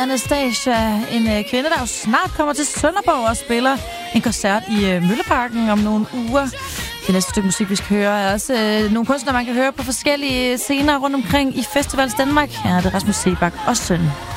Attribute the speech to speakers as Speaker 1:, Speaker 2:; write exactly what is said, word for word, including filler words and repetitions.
Speaker 1: Anastasia, en øh, kvinde, der jo snart kommer til Sønderborg og spiller en koncert i øh, Mølleparken om nogle uger. Det næste stykke musik, vi skal høre, er også øh, nogle kunstnere, man kan høre på forskellige scener rundt omkring i Festivals Danmark. Ja, det er Rasmus Sebak og Søn.